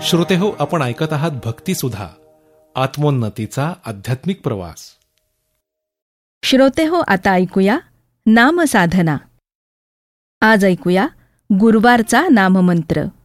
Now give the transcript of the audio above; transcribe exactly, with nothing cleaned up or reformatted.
श्रोतेहो, आपण ऐकत आहात भक्तिसुधा, आत्मोन्नतीचा आध्यात्मिक प्रवास. श्रोतेहो, आता ऐकूया नामसाधना. आज ऐकूया गुरुवारचा नाममंत्र.